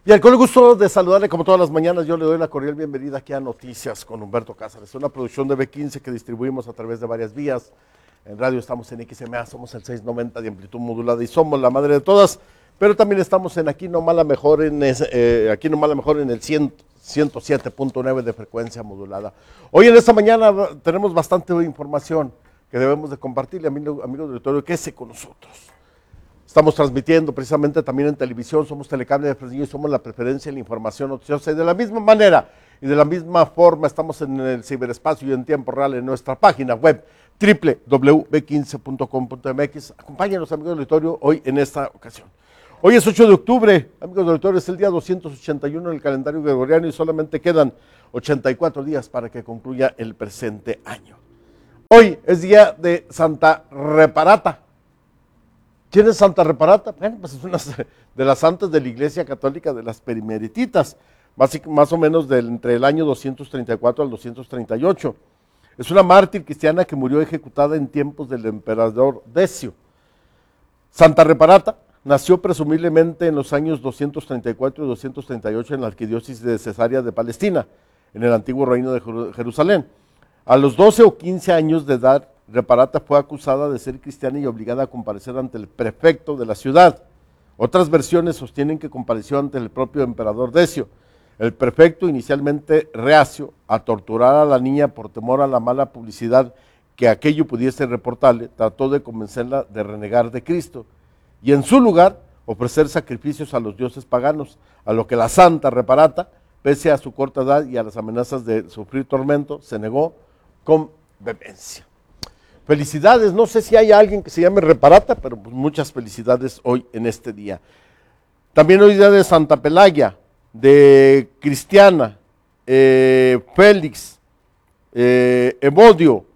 Bien, con el gusto de saludarle como todas las mañanas, yo le doy la cordial bienvenida aquí a Noticias con Humberto Cázares, una producción de B15 que distribuimos a través de varias vías. En radio estamos en XMA, somos el 690 de amplitud modulada y somos la madre de todas, pero también estamos en Aquí Nomás la Mejor en el 107.9 de frecuencia modulada. Hoy en esta mañana tenemos bastante información que debemos de compartirle, amigos del auditorio, quédese con nosotros. Estamos transmitiendo precisamente también en televisión, somos Telecable de Fresnillo y somos la preferencia en la información noticiosa. Y de la misma manera y de la misma forma estamos en el ciberespacio y en tiempo real en nuestra página web www.b15.com.mx. Acompáñenos, amigos del auditorio, hoy en esta ocasión. Hoy es 8 de octubre, amigos del auditorio, es el día 281 en el calendario gregoriano y solamente quedan 84 días para que concluya el presente año. Hoy es día de Santa Reparata. ¿Quién es Santa Reparata? Bueno, pues es una de las santas de la Iglesia Católica de las Perimerititas, más o menos entre el año 234 al 238. Es una mártir cristiana que murió ejecutada en tiempos del emperador Decio. Santa Reparata nació presumiblemente en los años 234 y 238 en la arquidiócesis de Cesarea de Palestina, en el antiguo reino de Jerusalén. A los 12 o 15 años de edad, Reparata fue acusada de ser cristiana y obligada a comparecer ante el prefecto de la ciudad. Otras versiones sostienen que compareció ante el propio emperador Decio. El prefecto, inicialmente reacio a torturar a la niña por temor a la mala publicidad que aquello pudiese reportarle, trató de convencerla de renegar de Cristo y en su lugar ofrecer sacrificios a los dioses paganos, a lo que la Santa Reparata, pese a su corta edad y a las amenazas de sufrir tormento, se negó con vehemencia. Felicidades, no sé si hay alguien que se llame Reparata, pero pues muchas felicidades hoy en este día. También hoy día de Santa Pelagia, de Cristiana, Félix, Evodio,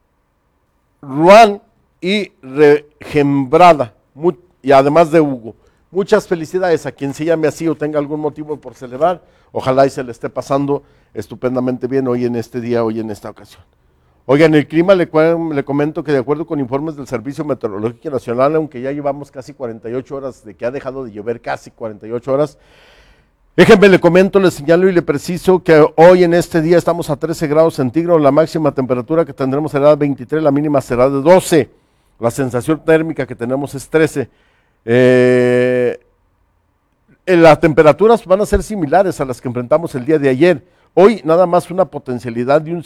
Ruán y Regembrada, y además de Hugo. Muchas felicidades a quien se llame así o tenga algún motivo por celebrar. Ojalá y se le esté pasando estupendamente bien hoy en este día, hoy en esta ocasión. Oigan, el clima le comento que de acuerdo con informes del Servicio Meteorológico Nacional, aunque ya llevamos casi 48 horas de que ha dejado de llover, casi 48 horas, déjenme le comento, le señalo y le preciso que hoy en este día estamos a 13 grados centígrados, la máxima temperatura que tendremos será 23, la mínima será de 12, la sensación térmica que tenemos es 13. Las temperaturas van a ser similares a las que enfrentamos el día de ayer. Hoy nada más una potencialidad de un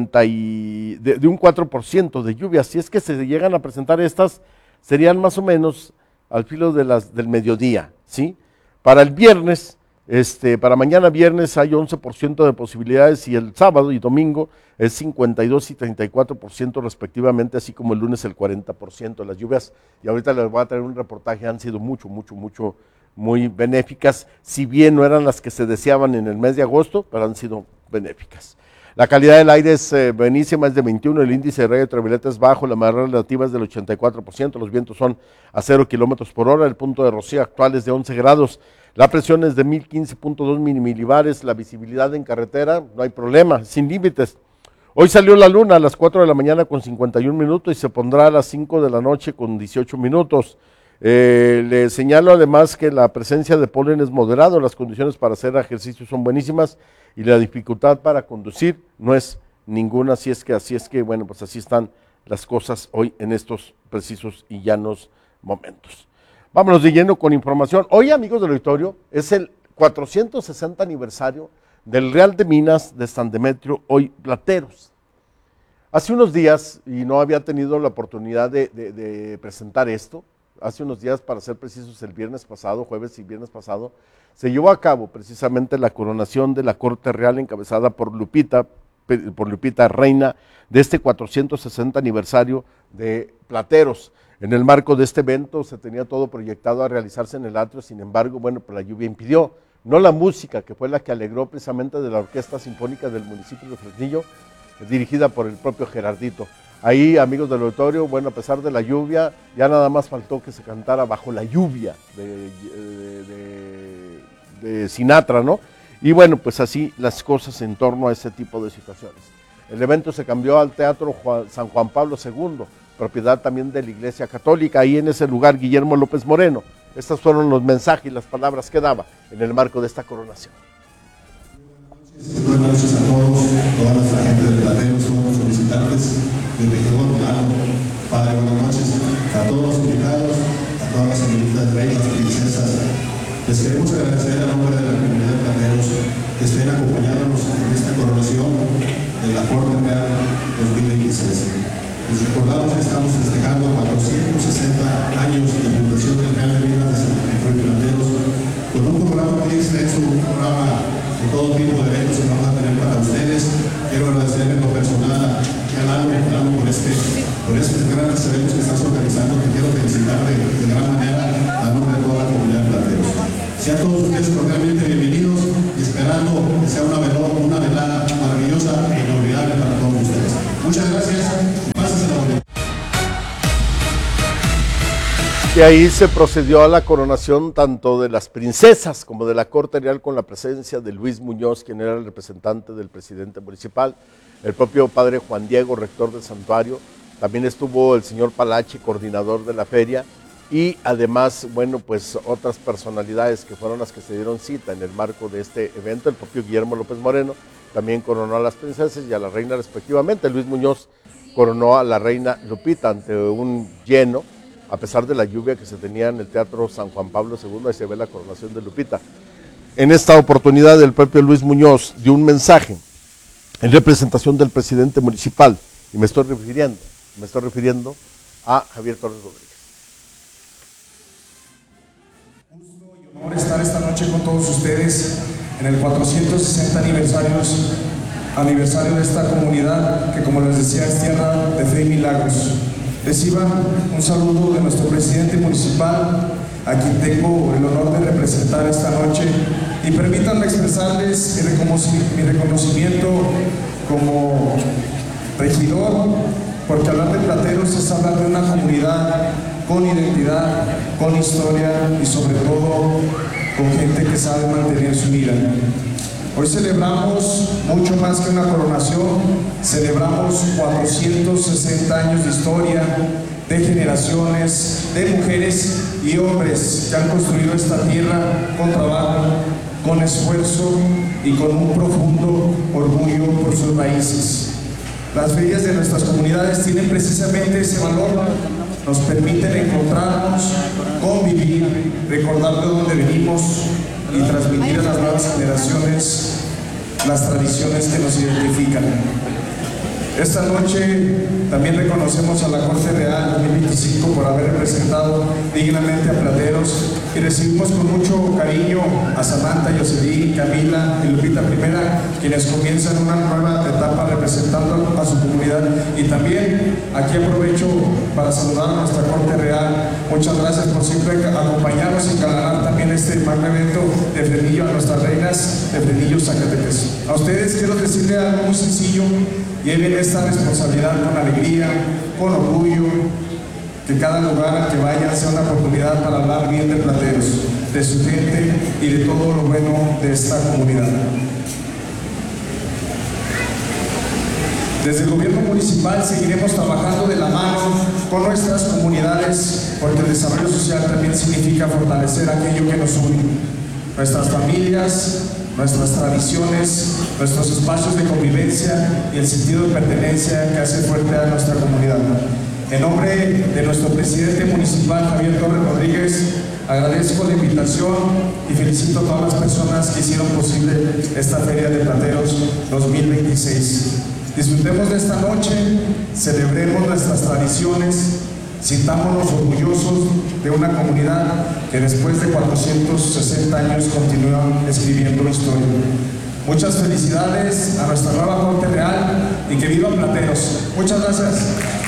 4% de lluvia. Si es que se llegan a presentar estas, serían más o menos al filo del mediodía, ¿sí? Para el viernes, para mañana viernes hay 11% de posibilidades y el sábado y domingo es 52 y 34% respectivamente, así como el lunes el 40%. Las lluvias, y ahorita les voy a traer un reportaje, han sido muy benéficas, si bien no eran las que se deseaban en el mes de agosto, pero han sido benéficas. La calidad del aire es buenísima, es de 21, el índice de rayos ultravioleta es bajo, la humedad relativa es del 84%, los vientos son a 0 kilómetros por hora, el punto de rocío actual es de 11 grados, la presión es de 1015.2 milibares, la visibilidad en carretera, no hay problema, sin límites. Hoy salió la luna a las 4 de la mañana con 51 minutos y se pondrá a las 5 de la noche con 18 minutos. Le señalo además que la presencia de polen es moderado, las condiciones para hacer ejercicio son buenísimas y la dificultad para conducir no es ninguna, así es que bueno, pues así están las cosas hoy en estos precisos y llanos momentos. Vámonos de lleno con información. Hoy, amigos del auditorio, es el 460 aniversario del Real de Minas de San Demetrio, hoy Plateros. Hace unos días, y no había tenido la oportunidad de presentar esto, hace unos días, para ser precisos, el viernes pasado, jueves y viernes pasado, se llevó a cabo precisamente la coronación de la Corte Real encabezada por Lupita Reina, de este 460 aniversario de Plateros. En el marco de este evento se tenía todo proyectado a realizarse en el atrio, sin embargo, bueno, pues la lluvia impidió, no la música, que fue la que alegró precisamente de la Orquesta Sinfónica del municipio de Fresnillo, dirigida por el propio Gerardito. Ahí, amigos del auditorio, bueno, a pesar de la lluvia, ya nada más faltó que se cantara Bajo la lluvia de Sinatra, ¿no? Y bueno, pues así las cosas en torno a ese tipo de situaciones. El evento se cambió al Teatro San Juan Pablo II, propiedad también de la Iglesia Católica. Ahí en ese lugar, Guillermo López Moreno, Estos fueron los mensajes y las palabras que daba en el marco de esta coronación. Buenas noches a todos, toda nuestra gente de Plateros, todos los solicitantes del regidor Milano. Padre, buenas noches a todos los invitados, a todas las señoritas, reinas, princesas. Les queremos agradecer a nombre de la comunidad de Plateros que estén acompañándonos en esta coronación de la Corte Real 2026. Les recordamos que estamos festejando 460 años de fundación del Real de Minas de Santa Fe y Plateros, con un programa muy extenso, un programa de todo tipo de eventos que vamos a tener para ustedes. Quiero agradecerle en lo personal a Lalo por estos grandes eventos que estás organizando. Te quiero felicitar de gran manera a nombre de toda la comunidad de Plateros. Sean todos ustedes cordialmente bienvenidos y esperando que sea una velada maravillosa e inolvidable para todos ustedes. Muchas gracias. Y ahí se procedió a la coronación tanto de las princesas como de la Corte Real, con la presencia de Luis Muñoz, quien era el representante del presidente municipal, el propio padre Juan Diego, rector del santuario. También estuvo el señor Palachi, coordinador de la feria, y además, bueno, pues otras personalidades que fueron las que se dieron cita en el marco de este evento. El propio Guillermo López Moreno también coronó a las princesas y a la reina respectivamente. Luis Muñoz coronó a la reina Lupita ante un lleno, a pesar de la lluvia que se tenía en el Teatro San Juan Pablo II. Ahí se ve la coronación de Lupita. En esta oportunidad el propio Luis Muñoz dio un mensaje en representación del presidente municipal, y me estoy refiriendo a Javier Torres Rodríguez. Gusto y honor estar esta noche con todos ustedes en el 460 aniversario de esta comunidad que, como les decía, es tierra de fe y milagros. Reciban un saludo de nuestro presidente municipal, a quien tengo el honor de representar esta noche, y permítanme expresarles mi reconocimiento como regidor, porque hablar de Plateros es hablar de una comunidad con identidad, con historia y sobre todo con gente que sabe mantenerse unida. Hoy celebramos mucho más que una coronación, celebramos 460 años de historia, de generaciones, de mujeres y hombres que han construido esta tierra con trabajo, con esfuerzo y con un profundo orgullo por sus raíces. Las ferias de nuestras comunidades tienen precisamente ese valor, nos permiten encontrarnos, convivir, recordar de dónde venimos y transmitir a las nuevas generaciones las tradiciones que nos identifican. Esta noche también reconocemos a la Corte Real 2025 por haber representado dignamente a Plateros, y recibimos con mucho cariño a Samantha, Yoselí, Camila y Lupita Primera, quienes comienzan una nueva etapa representando a su comunidad. Y también aquí aprovecho para saludar a nuestra Corte Real. Muchas gracias por siempre acompañarnos y encalanar también este magno evento de Fresnillo, a nuestras reinas de Fresnillo, Zacatepec. A ustedes quiero decirle algo muy sencillo: lleven esta responsabilidad con alegría, con orgullo, que cada lugar al que vayan sea una oportunidad para hablar bien de Plateros, de su gente y de todo lo bueno de esta comunidad. Desde el gobierno municipal seguiremos trabajando de la mano con nuestras comunidades, porque el desarrollo social también significa fortalecer aquello que nos une, nuestras familias, nuestras tradiciones, nuestros espacios de convivencia y el sentido de pertenencia que hace fuerte a nuestra comunidad. En nombre de nuestro presidente municipal, Javier Torres Rodríguez, agradezco la invitación y felicito a todas las personas que hicieron posible esta Feria de Plateros 2026. Disfrutemos de esta noche, celebremos nuestras tradiciones, sintámonos orgullosos de una comunidad que después de 460 años continúa escribiendo historia. Muchas felicidades a nuestra nueva Corte Real y que viva Plateros. Muchas gracias.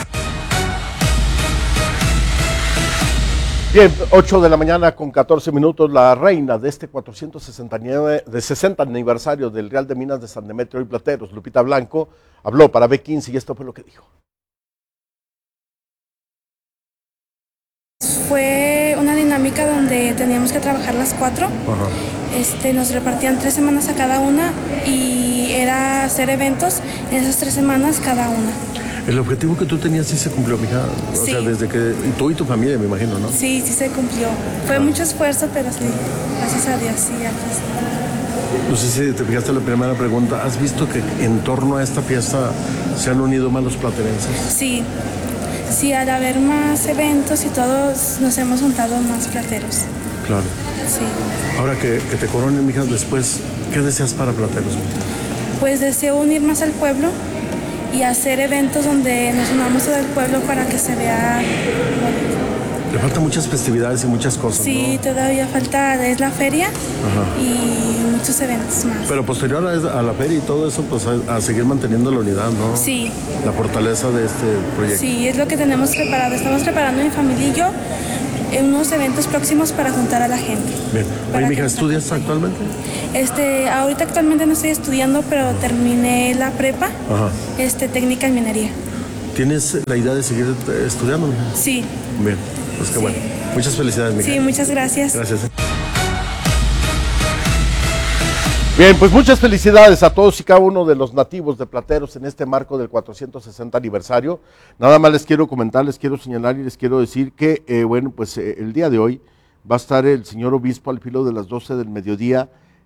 Bien, 8 de la mañana con 14 minutos, la reina de este 60 aniversario del Real de Minas de San Demetrio y Plateros, Lupita Blanco, habló para B15 y esto fue lo que dijo. Fue una dinámica donde teníamos que trabajar las 4. Nos repartían 3 semanas a cada una y era hacer eventos en esas 3 semanas cada una. El objetivo que tú tenías sí se cumplió, mija. O Sí. sea, desde que tú y tu familia, me imagino, ¿no? Sí, sí se cumplió. Fue mucho esfuerzo, pero sí, gracias a Dios, sí, aquí está. No sé si te fijaste en la primera pregunta. ¿Has visto que en torno a esta fiesta se han unido más los platerenses? Sí, sí, al haber más eventos y todos nos hemos juntado más plateros. Claro. Sí. Ahora que te coronen, mija, después, ¿qué deseas para Plateros? Pues deseo unir más al pueblo y hacer eventos donde nos unamos todo el pueblo para que se vea bonito. Le faltan muchas festividades y muchas cosas, Sí, ¿no? todavía falta, es la feria y muchos eventos más. Pero posterior a la feria y todo eso, pues a seguir manteniendo la unidad, ¿no? Sí. La fortaleza de este proyecto. Sí, es lo que tenemos preparado. Estamos preparando mi familia y yo en unos eventos próximos para juntar a la gente. Bien. Para Oye, mija, que- ¿estudias actualmente? Ahorita actualmente no estoy estudiando, pero terminé la prepa, Ajá. técnica en minería. ¿Tienes la idea de seguir estudiando, mija? Sí, Bien, pues qué bueno. Muchas felicidades, mija. sí, muchas gracias. Gracias. Bien, pues muchas felicidades a todos y cada uno de los nativos de Plateros en este marco del 460 aniversario. Nada más les quiero comentar, les quiero señalar y les quiero decir que, el día de hoy va a estar el señor obispo al filo de las 12 del mediodía,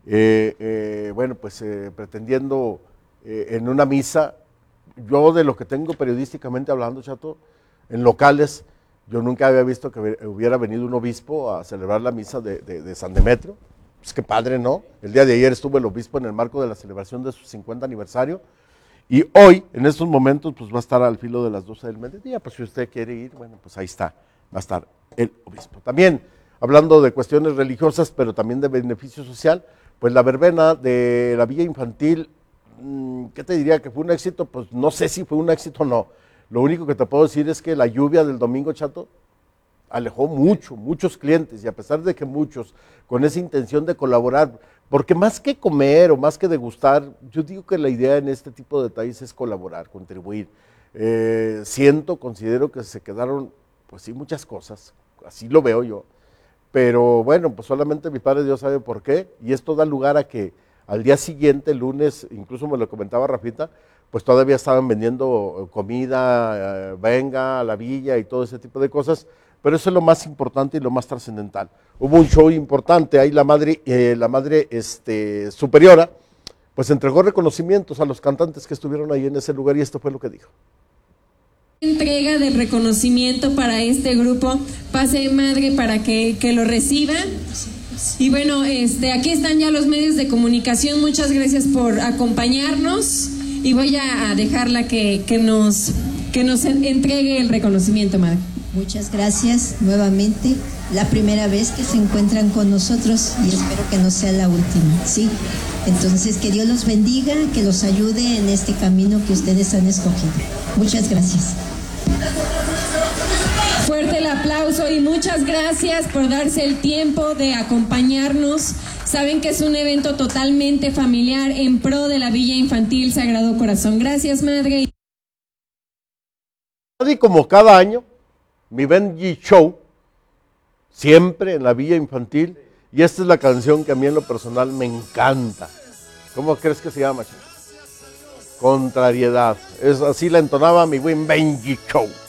pretendiendo en una misa. Yo de lo que tengo periodísticamente hablando, Chato, en locales, yo nunca había visto que hubiera venido un obispo a celebrar la misa de San Demetrio. Pues qué padre, ¿no? El día de ayer estuvo el obispo en el marco de la celebración de su 50 aniversario y hoy, en estos momentos, pues va a estar al filo de las 12 del mediodía. Pues si usted quiere ir, bueno, pues ahí está, va a estar el obispo. También, hablando de cuestiones religiosas, pero también de beneficio social, pues la verbena de la Villa Infantil, ¿qué te diría? ¿Que fue un éxito? Pues no sé si fue un éxito o no. Lo único que te puedo decir es que la lluvia del domingo, Chato, alejó muchos clientes, y a pesar de que muchos con esa intención de colaborar, porque más que comer o más que degustar, yo digo que la idea en este tipo de detalles es colaborar, contribuir. Considero que se quedaron, pues sí, muchas cosas, así lo veo yo, pero bueno, pues solamente mi Padre Dios sabe por qué, y esto da lugar a que al día siguiente, el lunes, incluso me lo comentaba Rafita, pues todavía estaban vendiendo comida, venga a la villa y todo ese tipo de cosas, pero eso es lo más importante y lo más trascendental. Hubo un show importante, ahí la madre superiora, pues entregó reconocimientos a los cantantes que estuvieron ahí en ese lugar y esto fue lo que dijo. Entrega del reconocimiento para este grupo, pase madre para que lo reciba. Y bueno, aquí están ya los medios de comunicación, muchas gracias por acompañarnos y voy a dejarla que nos entregue el reconocimiento, madre. Muchas gracias nuevamente, la primera vez que se encuentran con nosotros y espero que no sea la última, ¿sí? Entonces, que Dios los bendiga, que los ayude en este camino que ustedes han escogido. Muchas gracias. Fuerte el aplauso y muchas gracias por darse el tiempo de acompañarnos. Saben que es un evento totalmente familiar en pro de la Villa Infantil Sagrado Corazón. Gracias, madre. Y como cada año, mi Benji Show, siempre en la Villa Infantil, y esta es la canción que a mí en lo personal me encanta. ¿Cómo crees que se llama, chico? Contrariedad. Así la entonaba mi buen Benji Show.